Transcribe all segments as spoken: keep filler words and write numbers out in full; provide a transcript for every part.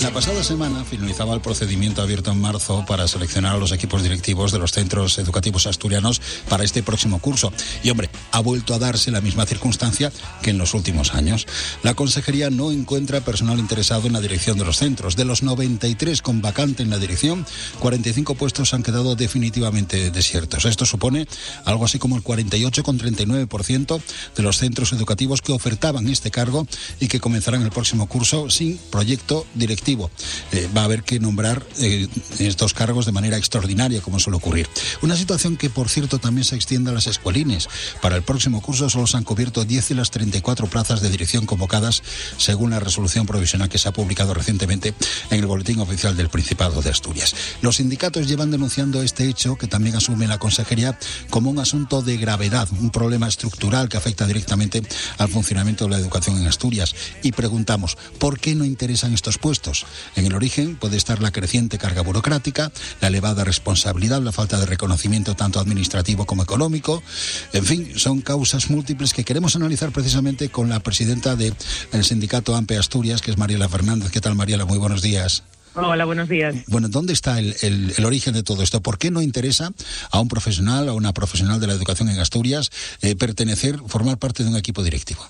La pasada semana finalizaba el procedimiento abierto en marzo para seleccionar a los equipos directivos de los centros educativos asturianos para este próximo curso. Y hombre, ha vuelto a darse la misma circunstancia que en los últimos años. La Consejería no encuentra personal interesado en la dirección de los centros. De los noventa y tres con vacante en la dirección, cuarenta y cinco puestos han quedado definitivamente desiertos. Esto supone algo así como el cuarenta y ocho coma treinta y nueve por ciento de los centros educativos que ofertaban este cargo y que comenzarán el próximo curso sin proyecto directivo. Eh, va a haber que nombrar eh, estos cargos de manera extraordinaria, como suele ocurrir. Una situación que, por cierto, también se extiende a las escuelines. Para el próximo curso solo se han cubierto diez de las treinta y cuatro plazas de dirección convocadas, según la resolución provisional que se ha publicado recientemente en el Boletín Oficial del Principado de Asturias. Los sindicatos llevan denunciando este hecho, que también asume la Consejería, como un asunto de gravedad, un problema estructural que afecta directamente al funcionamiento de la educación en Asturias. Y preguntamos, ¿por qué no interesan estos puestos? En el origen puede estar la creciente carga burocrática, la elevada responsabilidad, la falta de reconocimiento tanto administrativo como económico. En fin, son causas múltiples que queremos analizar precisamente con la presidenta del sindicato AMPE Asturias, que es Mariela Fernández. ¿Qué tal, Mariela? Muy buenos días. Hola, buenos días. Bueno, ¿dónde está el, el, el origen de todo esto? ¿Por qué no interesa a un profesional, a una profesional de la educación en Asturias, eh, pertenecer, formar parte de un equipo directivo?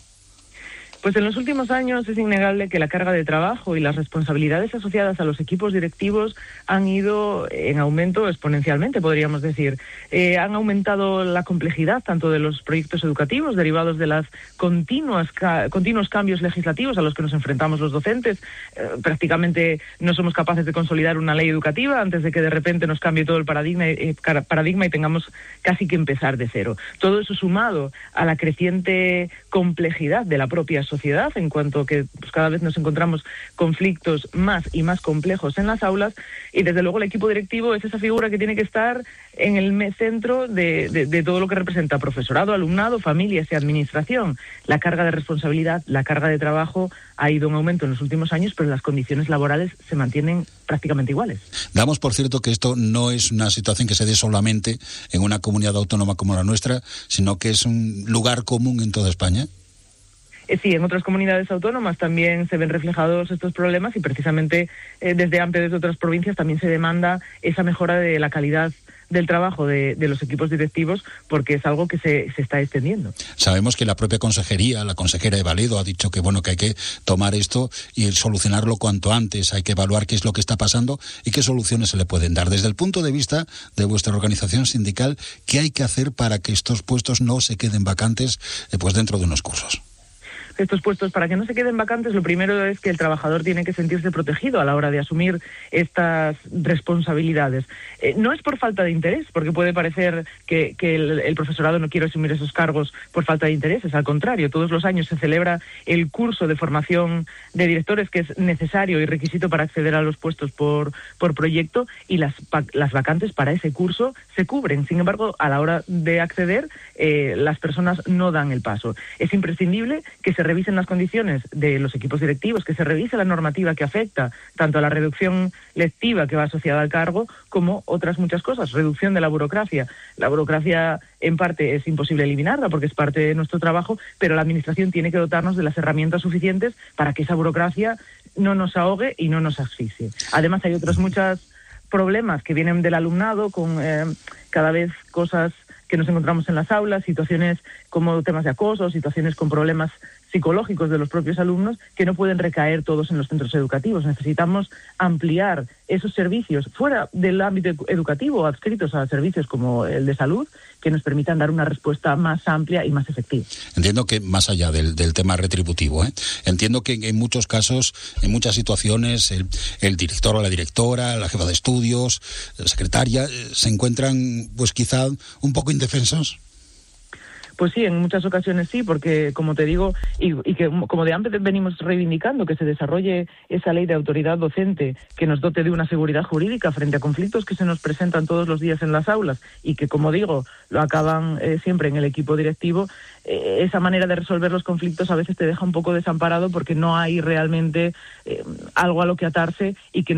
Pues en los últimos años es innegable que la carga de trabajo y las responsabilidades asociadas a los equipos directivos han ido en aumento exponencialmente, podríamos decir. Eh, han aumentado la complejidad tanto de los proyectos educativos derivados de las continuas ca- continuos cambios legislativos a los que nos enfrentamos los docentes. Eh, prácticamente no somos capaces de consolidar una ley educativa antes de que de repente nos cambie todo el paradigma, eh, paradigma y tengamos casi que empezar de cero. Todo eso sumado a la creciente complejidad de la propia sociedad, en cuanto que pues, cada vez nos encontramos conflictos más y más complejos en las aulas, y desde luego el equipo directivo es esa figura que tiene que estar en el centro de, de, de todo lo que representa profesorado, alumnado, familias y administración. La carga de responsabilidad, la carga de trabajo ha ido en aumento en los últimos años, pero las condiciones laborales se mantienen prácticamente iguales. Damos por cierto que esto no es una situación que se dé solamente en una comunidad autónoma como la nuestra, sino que es un lugar común en toda España. Sí, en otras comunidades autónomas también se ven reflejados estos problemas y precisamente eh, desde AMPE, desde otras provincias, también se demanda esa mejora de la calidad del trabajo de, de los equipos directivos, porque es algo que se, se está extendiendo. Sabemos que la propia consejería, la consejera de Valedo, ha dicho que bueno que hay que tomar esto y solucionarlo cuanto antes. Hay que evaluar qué es lo que está pasando y qué soluciones se le pueden dar. Desde el punto de vista de vuestra organización sindical, ¿qué hay que hacer para que estos puestos no se queden vacantes eh, pues dentro de unos cursos? Estos puestos, para que no se queden vacantes, lo primero es que el trabajador tiene que sentirse protegido a la hora de asumir estas responsabilidades. Eh, no es por falta de interés, porque puede parecer que, que el, el profesorado no quiere asumir esos cargos por falta de intereses. Al contrario, todos los años se celebra el curso de formación de directores, que es necesario y requisito para acceder a los puestos por, por proyecto, y las, las vacantes para ese curso se cubren. Sin embargo, a la hora de acceder, eh, las personas no dan el paso. Es imprescindible que se revisen las condiciones de los equipos directivos, que se revise la normativa que afecta tanto a la reducción lectiva que va asociada al cargo, como otras muchas cosas. Reducción de la burocracia. La burocracia, en parte, es imposible eliminarla porque es parte de nuestro trabajo, pero la Administración tiene que dotarnos de las herramientas suficientes para que esa burocracia no nos ahogue y no nos asfixie. Además, hay otros muchos problemas que vienen del alumnado, con eh, cada vez cosas que nos encontramos en las aulas, situaciones como temas de acoso, situaciones con problemas psicológicos de los propios alumnos, que no pueden recaer todos en los centros educativos. Necesitamos ampliar esos servicios fuera del ámbito educativo, adscritos a servicios como el de salud, que nos permitan dar una respuesta más amplia y más efectiva. Entiendo que más allá del, del tema retributivo, ¿eh? entiendo que en muchos casos, en muchas situaciones, el, el director o la directora, la jefa de estudios, la secretaria, se encuentran pues quizá un poco indefensos. Pues sí, en muchas ocasiones sí, porque como te digo, y, y que como de antes venimos reivindicando que se desarrolle esa ley de autoridad docente que nos dote de una seguridad jurídica frente a conflictos que se nos presentan todos los días en las aulas y que, como digo, lo acaban eh, siempre en el equipo directivo, eh, esa manera de resolver los conflictos a veces te deja un poco desamparado porque no hay realmente eh, algo a lo que atarse y que nos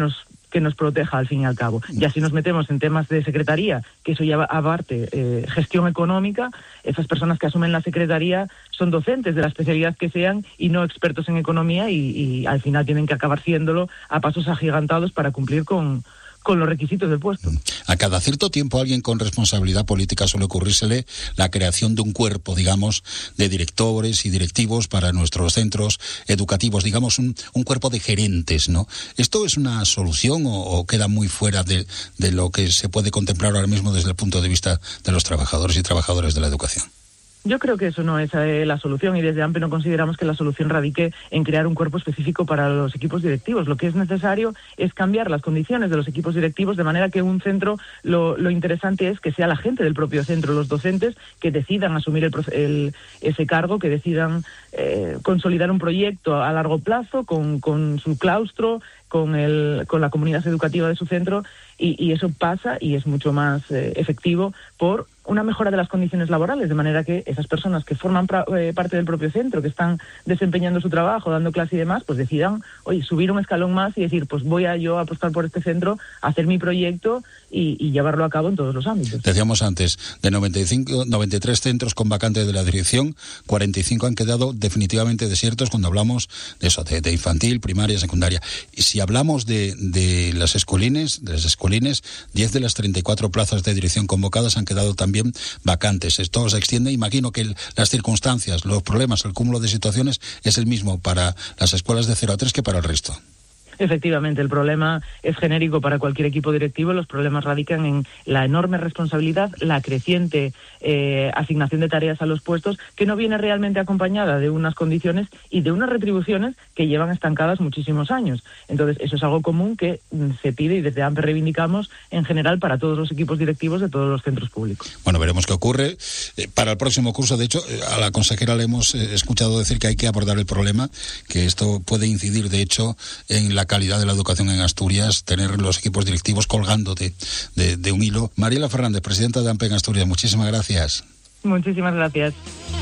que nos proteja al fin y al cabo. Ya si nos metemos en temas de secretaría, que eso ya aparte eh, gestión económica, esas personas que asumen la secretaría son docentes de la especialidad que sean y no expertos en economía y, y al final tienen que acabar siéndolo a pasos agigantados para cumplir con con los requisitos del puesto. A cada cierto tiempo a alguien con responsabilidad política suele ocurrírsele la creación de un cuerpo, digamos, de directores y directivos para nuestros centros educativos, digamos, un, un cuerpo de gerentes, ¿no? ¿Esto es una solución o, o queda muy fuera de, de lo que se puede contemplar ahora mismo desde el punto de vista de los trabajadores y trabajadoras de la educación? Yo creo que eso no es eh, la solución y desde AMPE no consideramos que la solución radique en crear un cuerpo específico para los equipos directivos. Lo que es necesario es cambiar las condiciones de los equipos directivos de manera que un centro, lo, lo interesante es que sea la gente del propio centro, los docentes, que decidan asumir el, el, ese cargo, que decidan eh, consolidar un proyecto a largo plazo con, con su claustro, con, el, con la comunidad educativa de su centro y, y eso pasa y es mucho más eh, efectivo por una mejora de las condiciones laborales, de manera que esas personas que forman pra, eh, parte del propio centro, que están desempeñando su trabajo, dando clase y demás, pues decidan, oye, subir un escalón más y decir, pues voy a yo a apostar por este centro, hacer mi proyecto y, y llevarlo a cabo en todos los ámbitos. Decíamos antes, de noventa y cinco, noventa y tres centros con vacante de la dirección, cuarenta y cinco han quedado definitivamente desiertos cuando hablamos de eso, de, de infantil, primaria, secundaria. Y si hablamos de, de las escolines, de las escolines, diez de las treinta y cuatro plazas de dirección convocadas han quedado también vacantes. Esto se extiende, imagino que el, las circunstancias, los problemas, el cúmulo de situaciones es el mismo para las escuelas de cero a tres que para el resto. Efectivamente, el problema es genérico para cualquier equipo directivo. Los problemas radican en la enorme responsabilidad, la creciente eh, asignación de tareas a los puestos, que no viene realmente acompañada de unas condiciones y de unas retribuciones que llevan estancadas muchísimos años. Entonces, eso es algo común que mm, se pide y desde AMPE reivindicamos en general para todos los equipos directivos de todos los centros públicos. Bueno, veremos qué ocurre. Eh, para el próximo curso, de hecho, eh, a la consejera le hemos eh, escuchado decir que hay que abordar el problema, que esto puede incidir, de hecho, en la calidad de la educación en Asturias, tener los equipos directivos colgando de, de, de un hilo. Mariela Fernández, presidenta de AMPE en Asturias, muchísimas gracias. Muchísimas gracias.